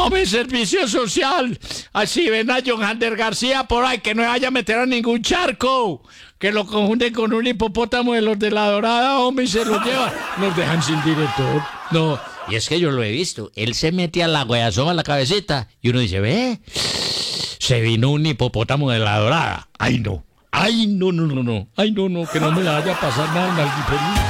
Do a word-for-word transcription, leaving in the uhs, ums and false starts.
Hombre, servicio social. Así ven a John Hander García por ahí, que no vaya a meter a ningún charco. Que lo confunden con un hipopótamo de los de la Dorada, hombre, y se lo llevan. Nos dejan sin director. No, y es que yo lo he visto. Él se mete al agua y asoma la cabecita. Y uno dice, ve, se vino un hipopótamo de la Dorada. Ay, no. Ay, no, no, no, no. Ay, no, no, que no me la vaya a pasar nada en el